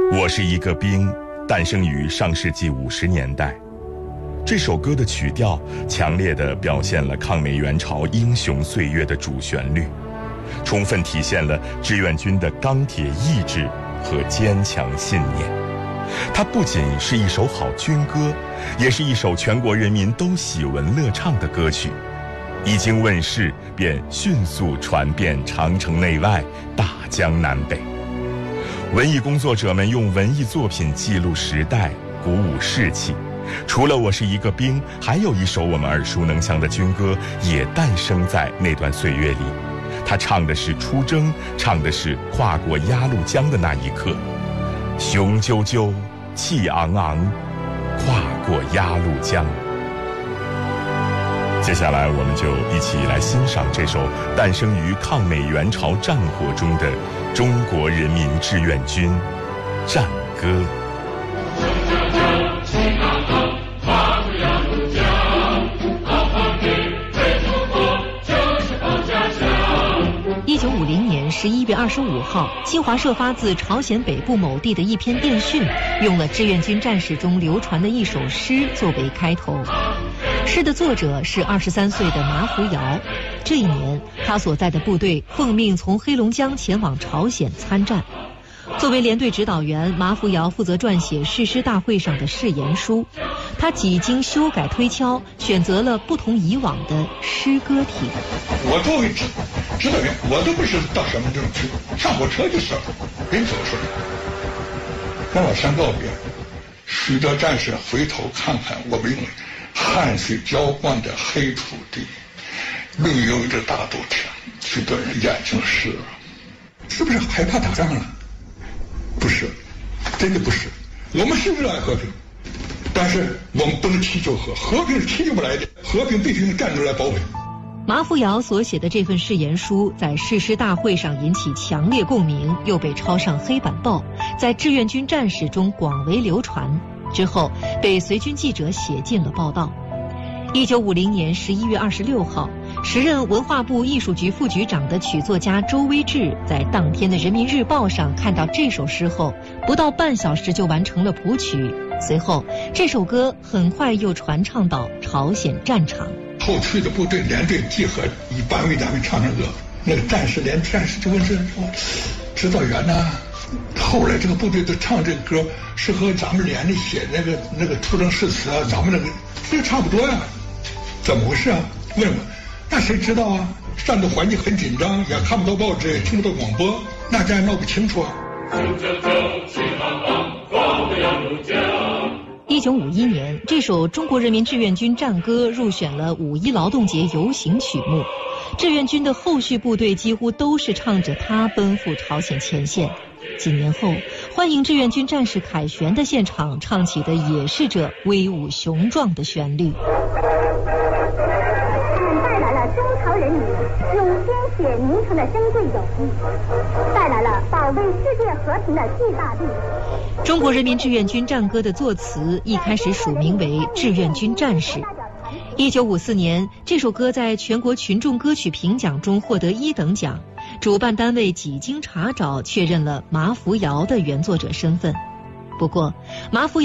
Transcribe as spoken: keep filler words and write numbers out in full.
我是一个兵，诞生于上世纪五十年代。这首歌的曲调强烈地表现了抗美援朝英雄岁月的主旋律，充分体现了志愿军的钢铁意志和坚强信念。它不仅是一首好军歌，也是一首全国人民都喜闻乐唱的歌曲。一经问世，便迅速传遍长城内外、大江南北。文艺工作者们用文艺作品记录时代，鼓舞士气。除了我是一个兵，还有一首我们耳熟能详的军歌也诞生在那段岁月里。它唱的是出征，唱的是跨过鸭绿江的那一刻。雄赳赳，气昂昂，跨过鸭绿江。接下来我们就一起来欣赏这首诞生于抗美援朝战火中的中国人民志愿军战歌。 一九五零年十一月二十五号，新华社发自朝鲜北部某地的一篇电讯，用了志愿军战士中流传的一首诗作为开头。诗的作者是二十三岁的马福尧。这一年，他所在的部队奉命从黑龙江前往朝鲜参战。作为连队指导员，马福尧负责撰写誓师大会上的誓言书。他几经修改推敲，选择了不同以往的诗歌体。 我作为指指导员，我都不是到什么地方去，上火车就是了，人走出来，跟老乡告别，许多战士回头看看我们用汗水浇灌的黑土地，绿油油的大豆田，许多人眼睛湿了，是不是害怕打仗了？不是，真的不是，我们是热爱和平，但是我们不能祈求和和平是祈求不来的，和平必须用战争来保卫。 马福尧所写的这份誓言书在誓师大会上引起强烈共鸣，又被抄上黑板报，在志愿军战士中广为流传，之后被随军记者写进了报道。一九五零年十一月二十六号，时任文化部艺术局副局长的曲作家周威志在当天的人民日报上看到这首诗后，不到半小时就完成了谱曲。随后这首歌很快又传唱到朝鲜战场。 后去的部队连队集合，以班为单位唱唱歌，那个战士连战士就问这说指导员呢、啊？后来这个部队都唱这个歌，是和咱们连里写那个那个出征誓词啊，咱们那个这个差不多呀、啊，怎么回事啊？问我，那谁知道啊？战斗环境很紧张，也看不到报纸，也听不到广播，大家也闹不清楚啊。 一九五一年，这首中国人民志愿军战歌入选了五一劳动节游行曲目。志愿军的后续部队几乎都是唱着它奔赴朝鲜前线。几年后，欢迎志愿军战士凯旋的现场唱起的也是这威武雄壮的旋律。 带来了中朝人民用鲜血凝成的珍贵友谊，带来了保卫世界和平的巨大力量。 中国人民志愿军战歌的作词一开始署名为志愿军战士。一九五四年，这首歌在全国群众歌曲评奖中获得一等奖，主办单位几经查找，确认了马福尧的原作者身份。不过，马福尧